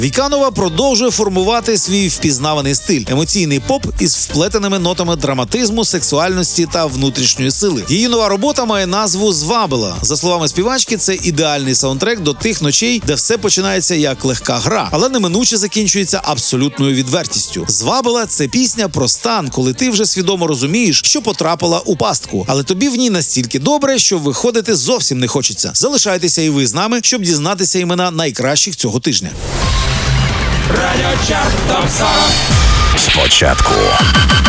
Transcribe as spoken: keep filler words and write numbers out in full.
Віканова продовжує формувати свій впізнаваний стиль – емоційний поп із вплетеними нотами драматизму, сексуальності та внутрішньої сили. Її нова робота має назву «Звабила». За словами співачки, це ідеальний саундтрек до тих ночей, де все починається як легка гра, але неминуче закінчується абсолютною відвертістю. «Звабила» – це пісня про стан, коли ти вже свідомо розумієш, що потрапила у пастку, але тобі в ній настільки добре, що виходити зовсім не хочеться. Залишайтеся і ви з нами, щоб дізнатися імена найкращих цього тижня. Радіо Чарт Топ сорок. Спочатку